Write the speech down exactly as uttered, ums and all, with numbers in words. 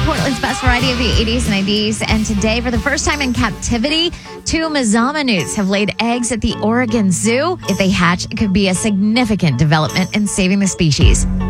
Portland's best variety of the eighties and nineties. And today, for the first time in captivity, two Mazama newts have laid eggs at the Oregon Zoo. If they hatch, it could be a significant development in saving the species.